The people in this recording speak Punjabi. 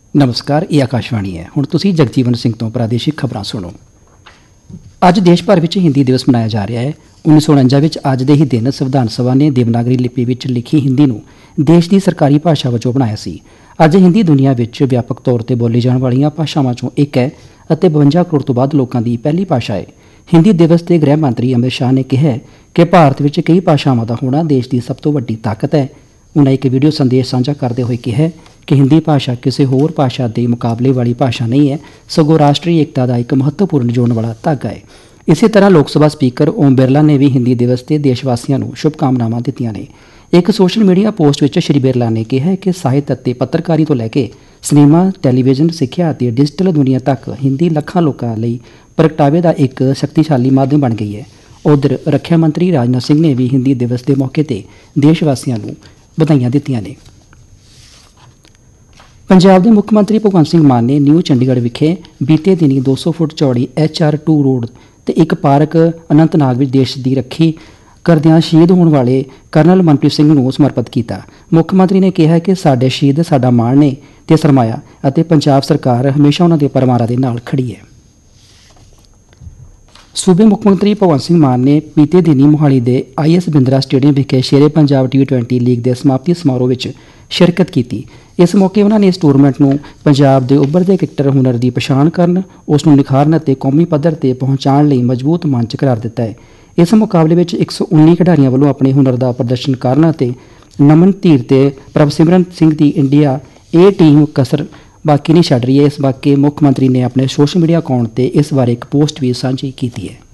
ਨਮਸਕਾਰ, ਇਹ ਆਕਾਸ਼ਵਾਣੀ ਹੈ। ਹੁਣ ਤੁਸੀਂ ਜਗਜੀਵਨ ਸਿੰਘ ਤੋਂ ਪ੍ਰਾਦੇਸ਼ਿਕ ਖਬਰਾਂ ਸੁਣੋ। ਅੱਜ ਦੇਸ਼ ਭਰ ਵਿੱਚ ਹਿੰਦੀ ਦਿਵਸ ਮਨਾਇਆ ਜਾ ਰਿਹਾ ਹੈ। 1949 ਵਿੱਚ ਅੱਜ ਦੇ ਹੀ ਦਿਨ ਸੰਵਿਧਾਨ ਸਭਾ ਨੇ ਦੇਵਨਾਗਰੀ ਲਿਪੀ ਵਿੱਚ ਲਿਖੀ ਹਿੰਦੀ ਨੂੰ ਦੇਸ਼ ਦੀ ਸਰਕਾਰੀ ਭਾਸ਼ਾ ਵਜੋਂ ਬਣਾਇਆ ਸੀ। ਅੱਜ ਹਿੰਦੀ ਦੁਨੀਆ ਵਿੱਚ ਵਿਆਪਕ ਤੌਰ ਤੇ ਬੋਲੀ ਜਾਣ ਵਾਲੀਆਂ ਭਾਸ਼ਾਵਾਂ 'ਚੋਂ ਇੱਕ ਹੈ ਅਤੇ 52 ਕਰੋੜ ਤੋਂ ਵੱਧ ਲੋਕਾਂ ਦੀ ਪਹਿਲੀ ਭਾਸ਼ਾ ਹੈ। ਹਿੰਦੀ ਦਿਵਸ ਤੇ ਗ੍ਰਹਿ ਮੰਤਰੀ ਅਮਿਤ ਸ਼ਾਹ ਨੇ ਕਿਹਾ ਕਿ ਭਾਰਤ ਵਿੱਚ ਕਈ ਭਾਸ਼ਾਵਾਂ ਦਾ ਹੋਣਾ ਦੇਸ਼ ਦੀ ਸਭ ਤੋਂ ਵੱਡੀ ਤਾਕਤ ਹੈ। ਉਨ੍ਹਾਂ ਇੱਕ ਵੀਡੀਓ ਸੰਦੇਸ਼ ਸਾਂਝਾ ਕਰਦੇ ਹੋਏ ਕਿਹਾ ਕਿ ਹਿੰਦੀ ਭਾਸ਼ਾ ਕਿਸੇ ਹੋਰ ਭਾਸ਼ਾ ਦੇ ਮੁਕਾਬਲੇ ਵਾਲੀ ਭਾਸ਼ਾ ਨਹੀਂ ਹੈ, ਸਗੋਂ ਰਾਸ਼ਟਰੀ ਏਕਤਾ ਦਾ ਇੱਕ ਮਹੱਤਵਪੂਰਨ ਜੋੜਨ ਵਾਲਾ ਧਾਗਾ ਹੈ। ਇਸੇ ਤਰ੍ਹਾਂ ਲੋਕ ਸਭਾ ਸਪੀਕਰ ਓਮ ਬਿਰਲਾ ਨੇ ਵੀ ਹਿੰਦੀ ਦਿਵਸ ਤੇ ਦੇਸ਼ ਵਾਸੀਆਂ ਨੂੰ ਸ਼ੁਭਕਾਮਨਾਵਾਂ ਦਿੱਤੀਆਂ ਨੇ। ਇੱਕ ਸੋਸ਼ਲ ਮੀਡੀਆ ਪੋਸਟ ਵਿੱਚ ਸ਼੍ਰੀ ਬਿਰਲਾ ਨੇ ਕਿਹਾ ਕਿ ਸਾਹਿਤ ਅਤੇ ਪੱਤਰਕਾਰੀ ਤੋਂ ਲੈ ਕੇ ਸਿਨੇਮਾ, ਟੈਲੀਵਿਜ਼ਨ, ਸਿੱਖਿਆ ਅਤੇ ਡਿਜੀਟਲ ਦੁਨੀਆ ਤੱਕ ਹਿੰਦੀ ਲੱਖਾਂ ਲੋਕਾਂ ਲਈ ਪ੍ਰਗਟਾਵੇ ਦਾ ਇੱਕ ਸ਼ਕਤੀਸ਼ਾਲੀ ਮਾਧਿਅਮ ਬਣ ਗਈ ਹੈ। ਉਧਰ ਰੱਖਿਆ ਮੰਤਰੀ ਰਾਜਨਾਥ ਸਿੰਘ ਨੇ ਵੀ ਹਿੰਦੀ ਦਿਵਸ ਦੇ ਮੌਕੇ ਤੇ ਦੇਸ਼ ਵਾਸੀਆਂ ਨੂੰ ਵਧਾਈਆਂ ਦਿੱਤੀਆਂ ਨੇ। ਪੰਜਾਬ ਦੇ ਮੁੱਖ ਮੰਤਰੀ ਭਗਵੰਤ ਸਿੰਘ ਮਾਨ ਨੇ ਨਿਊ ਚੰਡੀਗੜ੍ਹ ਵਿਖੇ ਬੀਤੇ ਦਿਨੀ 200 ਫੁੱਟ ਚੌੜੀ HR2 ਰੋਡ ਤੇ ਇੱਕ ਪਾਰਕ ਅਨੰਤਨਾਗ ਵਿੱਚ ਦੇਸ਼ ਦੀ ਰੱਖੀ ਕਰਦਿਆਂ ਸ਼ਹੀਦ ਹੋਣ ਵਾਲੇ ਕਰਨਲ ਮਨਪ੍ਰੀਤ ਸਿੰਘ ਨੂੰ ਸਮਰਪਿਤ ਕੀਤਾ। ਮੁੱਖ ਮੰਤਰੀ ਨੇ ਕਿਹਾ ਕਿ ਸਾਡੇ ਸ਼ਹੀਦ ਸਾਡਾ ਮਾਣ ਨੇ ਤੇ ਸਰਮਾਇਆ ਅਤੇ ਪੰਜਾਬ ਸਰਕਾਰ ਹਮੇਸ਼ਾ ਉਹਨਾਂ ਦੇ ਪਰਿਵਾਰਾਂ ਦੇ ਨਾਲ ਖੜੀ ਹੈ। ਸੂਬੇ ਮੁੱਖ ਮੰਤਰੀ ਭਗਵੰਤ ਸਿੰਘ ਮਾਨ ਨੇ ਬੀਤੇ ਦਿਨੀ ਮੋਹਾਲੀ ਦੇ IS ਬਿੰਦਰਾ ਸਟੇਡੀਅਮ ਵਿਖੇ ਸ਼ੇਰੇ ਪੰਜਾਬ T20 ਲੀਗ ਦੇ ਸਮਾਪਤੀ ਸਮਾਰੋਹ ਵਿੱਚ ਸ਼ਿਰਕਤ ਕੀਤੀ। ਇਸ ਮੌਕੇ ਉਹਨਾਂ ਨੇ ਇਸ ਟੂਰਨਾਮੈਂਟ ਨੂੰ ਪੰਜਾਬ ਦੇ ਉੱਭਰਦੇ ਕ੍ਰਿਕਟਰ ਹੁਨਰ ਦੀ ਪਛਾਣ ਕਰਨ, ਉਸ ਨੂੰ ਨਿਖਾਰਨ ਅਤੇ ਕੌਮੀ ਪੱਧਰ ਤੇ ਪਹੁੰਚਾਉਣ ਲਈ ਮਜ਼ਬੂਤ ਮੰਚ ਕਰਾਰ ਦਿੱਤਾ ਹੈ। ਇਸ ਮੁਕਾਬਲੇ ਵਿੱਚ 119 ਖਿਡਾਰੀਆਂ ਵੱਲੋਂ ਆਪਣੇ ਹੁਨਰ ਦਾ ਪ੍ਰਦਰਸ਼ਨ ਕਰਨ ਅਤੇ ਨਮਨ ਧੀਰ ਤੇ ਪ੍ਰਭਸਿਮਰਨ ਸਿੰਘ ਦੀ ਇੰਡੀਆ ਟੀਮ ਕਸਰ ਬਾਕੀ ਨਹੀਂ ਛੱਡ ਰਹੀ ਹੈ। ਇਸ ਵਾਕੇ ਮੁੱਖ ਮੰਤਰੀ ਨੇ ਆਪਣੇ ਸੋਸ਼ਲ ਮੀਡੀਆ ਅਕਾਊਂਟ ਤੇ ਇਸ ਬਾਰੇ ਇੱਕ ਪੋਸਟ ਵੀ ਸਾਂਝੀ ਕੀਤੀ ਹੈ।